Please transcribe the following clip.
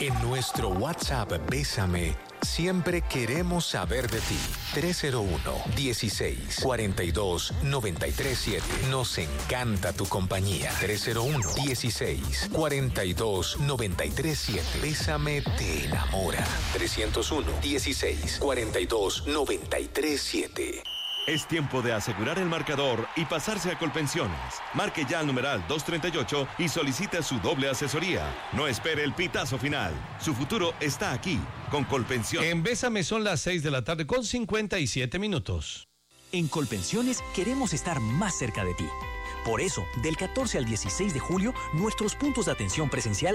En nuestro WhatsApp Bésame, siempre queremos saber de ti. 301-16-42-937. Nos encanta tu compañía. 301-16-42-937. Bésame te enamora. 301-16-42-937. Es tiempo de asegurar el marcador y pasarse a Colpensiones. Marque ya al numeral 238 y solicite su doble asesoría. No espere el pitazo final. Su futuro está aquí, con Colpensiones. En Bésame son las 6 de la tarde con 57 minutos. En Colpensiones queremos estar más cerca de ti. Por eso, del 14 al 16 de julio, nuestros puntos de atención presencial